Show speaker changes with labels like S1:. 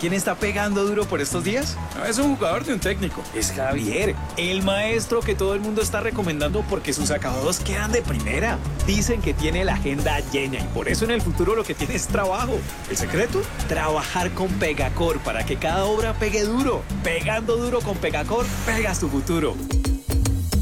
S1: quién está pegando duro por estos días?
S2: No es un jugador de un técnico.
S1: Es Javier, el maestro que todo el mundo está recomendando porque sus acabados quedan de primera. Dicen que tiene la agenda llena y por eso en el futuro lo que tiene es trabajo. ¿El secreto? Trabajar con Pegacor para que cada obra pegue duro. Pegando duro con Pegacor, pegas tu futuro.